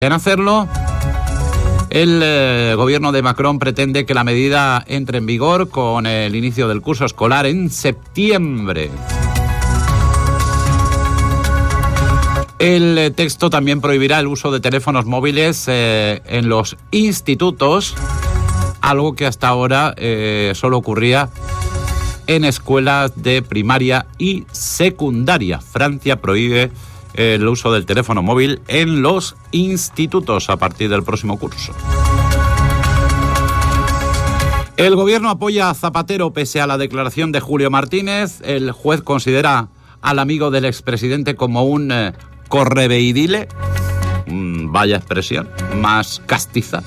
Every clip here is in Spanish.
En hacerlo, el gobierno de Macron pretende que la medida entre en vigor con el inicio del curso escolar en septiembre. El texto también prohibirá el uso de teléfonos móviles en los institutos, algo que hasta ahora solo ocurría en escuelas de primaria y secundaria. Francia prohíbe el uso del teléfono móvil en los institutos a partir del próximo curso. El gobierno apoya a Zapatero pese a la declaración de Julio Martínez. El juez considera al amigo del expresidente como un correveidile. Vaya expresión, más castiza.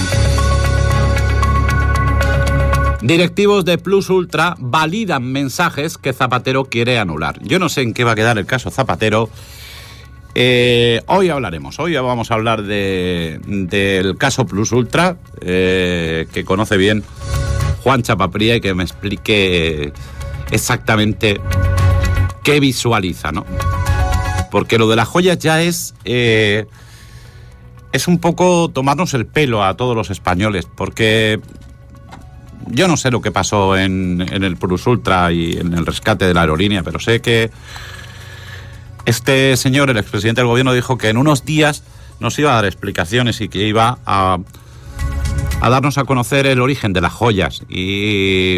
Directivos de Plus Ultra validan mensajes que Zapatero quiere anular. Yo no sé en qué va a quedar el caso Zapatero. Hoy vamos a hablar del caso Plus Ultra, que conoce bien Juan Chapapría, y que me explique exactamente qué visualiza, ¿no? Porque lo de las joyas ya es un poco tomarnos el pelo a todos los españoles, porque yo no sé lo que pasó en el Plus Ultra y en el rescate de la aerolínea, pero sé que este señor, el expresidente del gobierno, dijo que en unos días nos iba a dar explicaciones y que iba a darnos a conocer el origen de las joyas. Y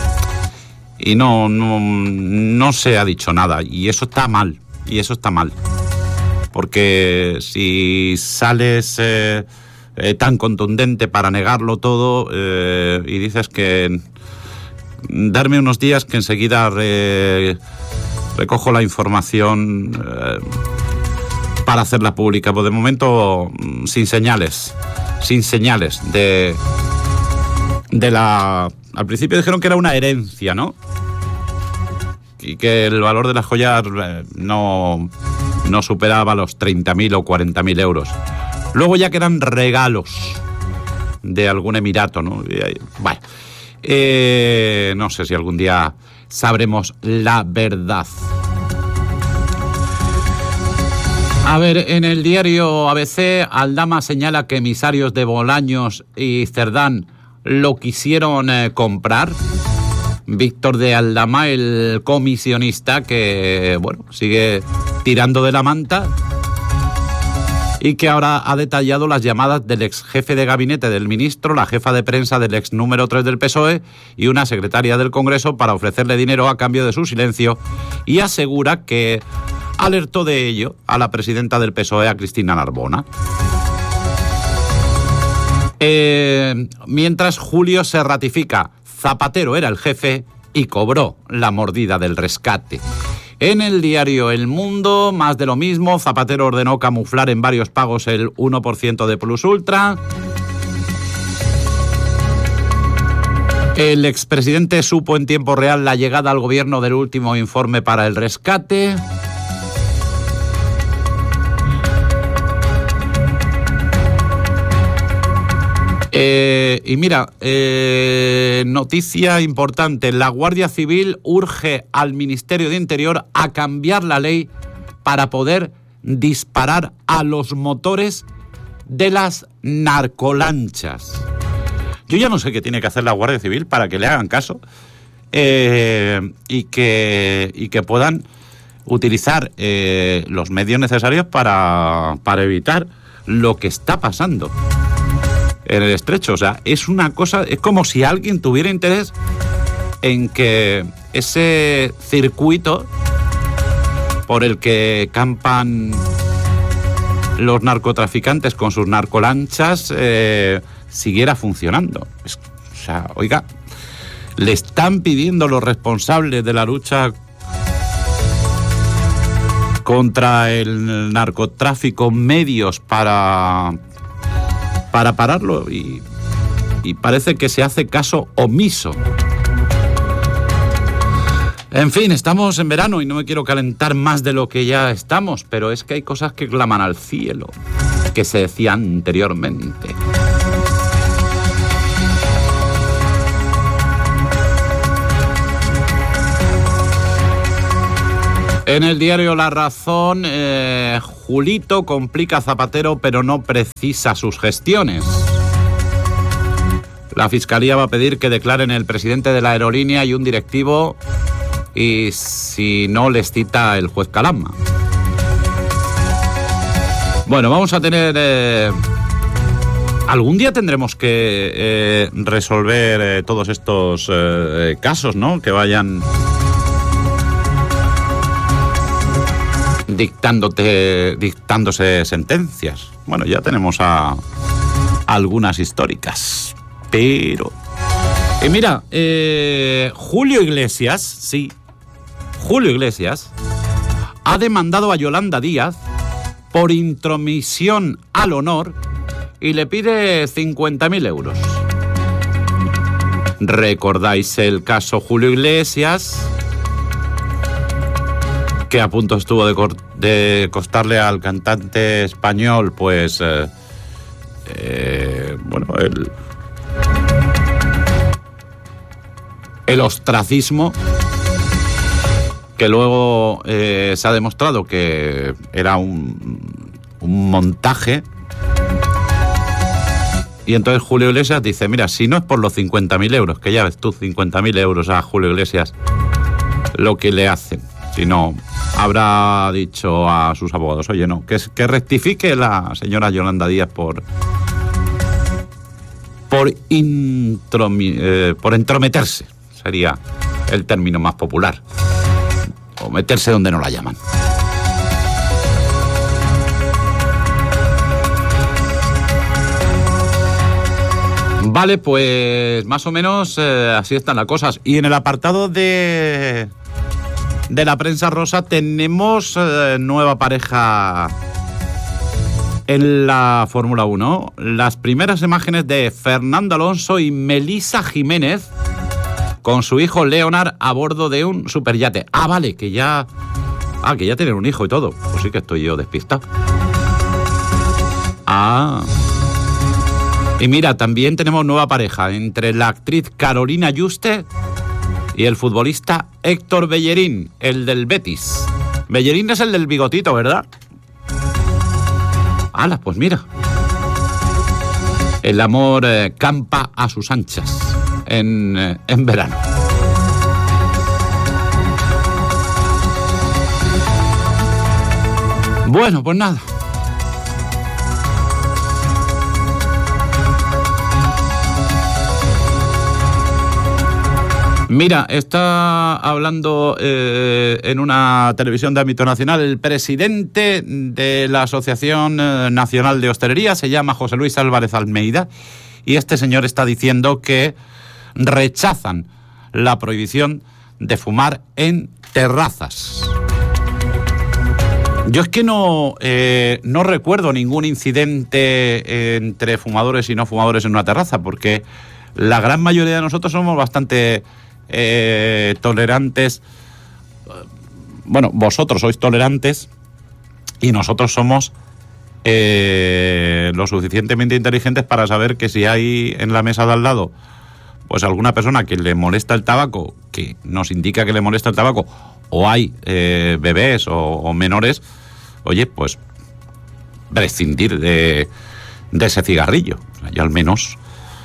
no se ha dicho nada, y eso está mal. Porque si sales tan contundente para negarlo todo y dices que darme unos días que enseguida recojo la información para hacerla pública, pues de momento sin señales de la... Al principio dijeron que era una herencia, ¿no? Y que el valor de las joyas no superaba los 30.000 o 40.000 euros. Luego ya que eran regalos de algún emirato, ¿no? Bueno, no sé si algún día sabremos la verdad. A ver, en el diario ABC, Aldama señala que emisarios de Bolaños y Cerdán lo quisieron comprar. Víctor de Aldama, el comisionista, que bueno, sigue tirando de la manta y que ahora ha detallado las llamadas del ex jefe de gabinete del ministro, la jefa de prensa del ex número 3 del PSOE y una secretaria del Congreso para ofrecerle dinero a cambio de su silencio, y asegura que alertó de ello a la presidenta del PSOE, a Cristina Narbona. Mientras Julio se ratifica, Zapatero era el jefe y cobró la mordida del rescate. En el diario El Mundo, más de lo mismo. Zapatero ordenó camuflar en varios pagos el 1% de Plus Ultra. El expresidente supo en tiempo real la llegada al gobierno del último informe para el rescate. Y mira, noticia importante: la Guardia Civil urge al Ministerio de Interior a cambiar la ley para poder disparar a los motores de las narcolanchas. Yo ya no sé qué tiene que hacer la Guardia Civil para que le hagan caso y que puedan utilizar los medios necesarios para evitar lo que está pasando en el estrecho. O sea, es una cosa, es como si alguien tuviera interés en que ese circuito por el que campan los narcotraficantes con sus narcolanchas siguiera funcionando. O sea, oiga, le están pidiendo los responsables de la lucha contra el narcotráfico medios para pararlo, y parece que se hace caso omiso. En fin, estamos en verano y no me quiero calentar más de lo que ya estamos, pero es que hay cosas que claman al cielo, que se decía anteriormente. En el diario La Razón, Julito complica a Zapatero pero no precisa sus gestiones. La Fiscalía va a pedir que declaren el presidente de la aerolínea y un directivo, y si no les cita el juez Calama. Bueno, vamos a tener... algún día tendremos que resolver todos estos casos, ¿no? Que vayan dictándose sentencias. Bueno, ya tenemos a algunas históricas, pero... Y mira, Julio Iglesias ha demandado a Yolanda Díaz por intromisión al honor y le pide 50.000 euros. ¿Recordáis el caso Julio Iglesias? Que a punto estuvo de costarle al cantante español, pues, el ostracismo, que luego se ha demostrado que era un montaje. Y entonces Julio Iglesias dice, mira, si no es por los 50.000 euros, que ya ves tú, 50.000 euros a Julio Iglesias, lo que le hacen. Si no, habrá dicho a sus abogados, oye, no, que rectifique la señora Yolanda Díaz por entrometerse, sería el término más popular, o meterse donde no la llaman. Vale, pues más o menos así están las cosas. Y en el apartado de la prensa rosa tenemos nueva pareja en la Fórmula 1. Las primeras imágenes de Fernando Alonso y Melissa Jiménez con su hijo Leonard a bordo de un superyate. Ah, vale, que ya tienen un hijo y todo. Pues sí que estoy yo despistado. Y mira, también tenemos nueva pareja entre la actriz Carolina Yuste y el futbolista Héctor Bellerín, el del Betis. Bellerín es el del bigotito, ¿verdad? ¡Hala! Pues mira. El amor campa a sus anchas en verano. Bueno, pues nada. Mira, está hablando en una televisión de ámbito nacional el presidente de la Asociación Nacional de Hostelería, se llama José Luis Álvarez Almeida, y este señor está diciendo que rechazan la prohibición de fumar en terrazas. Yo es que no recuerdo ningún incidente entre fumadores y no fumadores en una terraza, porque la gran mayoría de nosotros somos bastante... tolerantes. Bueno, vosotros sois tolerantes y nosotros somos lo suficientemente inteligentes para saber que si hay en la mesa de al lado pues alguna persona que le molesta el tabaco, que nos indica que le molesta el tabaco, o hay bebés o menores, oye, pues prescindir de ese cigarrillo. O sea, yo al menos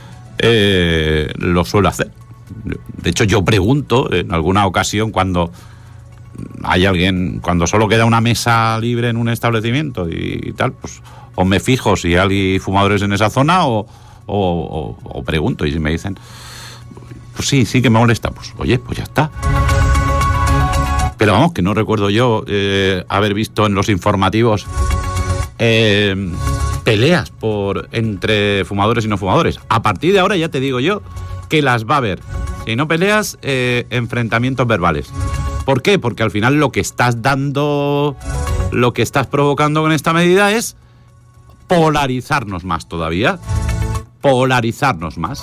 lo suelo hacer. De hecho, yo pregunto en alguna ocasión cuando hay alguien, cuando solo queda una mesa libre en un establecimiento y tal, pues o me fijo si hay fumadores en esa zona o pregunto, y si me dicen, pues sí que me molesta, pues oye, pues ya está. Pero vamos, que no recuerdo yo haber visto en los informativos peleas entre fumadores y no fumadores. A partir de ahora ya te digo yo que las va a haber. Si no peleas, enfrentamientos verbales. ¿Por qué? Porque al final lo que estás provocando con esta medida es polarizarnos más todavía. Polarizarnos más.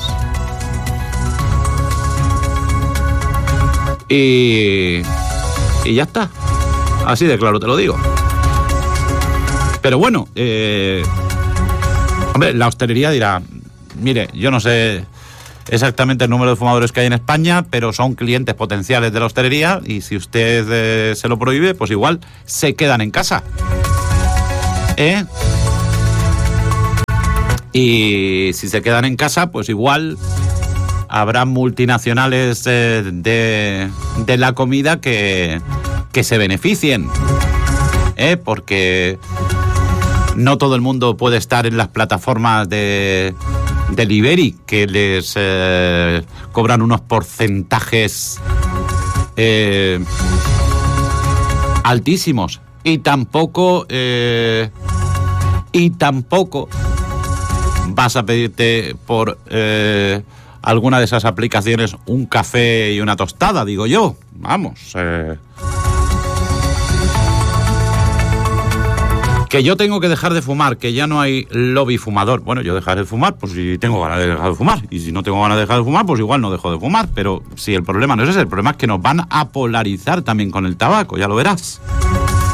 Y ya está. Así de claro te lo digo. Pero bueno, hombre, la hostelería dirá, mire, yo no sé exactamente el número de fumadores que hay en España, pero son clientes potenciales de la hostelería y si usted se lo prohíbe, pues igual se quedan en casa. Y si se quedan en casa, pues igual habrá multinacionales de la comida que se beneficien, porque no todo el mundo puede estar en las plataformas de delivery que les cobran unos porcentajes altísimos y tampoco vas a pedirte por alguna de esas aplicaciones un café y una tostada, digo yo. Vamos. Que yo tengo que dejar de fumar, que ya no hay lobby fumador. Bueno, yo dejaré de fumar, pues si tengo ganas de dejar de fumar. Y si no tengo ganas de dejar de fumar, pues igual no dejo de fumar. Pero si el problema no es ese, el problema es que nos van a polarizar también con el tabaco, ya lo verás.